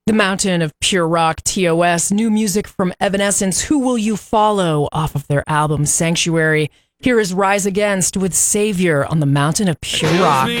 The Mountain of Pure Rock, TOS, new music from Evanescence, Who Will You Follow, off of their album Sanctuary. Here is Rise Against with Savior on the Mountain of Pure Rock.